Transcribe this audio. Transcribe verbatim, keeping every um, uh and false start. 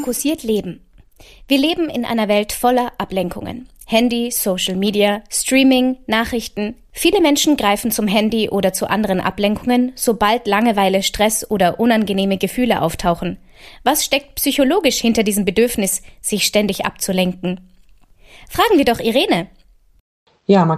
Fokussiert leben. Wir leben in einer Welt voller Ablenkungen. Handy, Social Media, Streaming, Nachrichten. Viele Menschen greifen zum Handy oder zu anderen Ablenkungen, sobald Langeweile, Stress oder unangenehme Gefühle auftauchen. Was steckt psychologisch hinter diesem Bedürfnis, sich ständig abzulenken? Fragen wir doch Irene. Ja, man